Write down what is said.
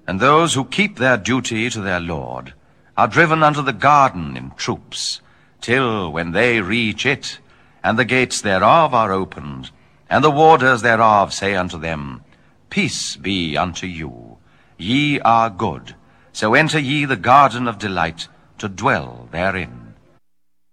And those who keep their duty to their lord are driven unto the garden in troops, till when they reach it, and the gates thereof are opened, and the warders thereof say unto them, Peace be unto you, ye are good, so enter ye the garden of delight, to dwell therein.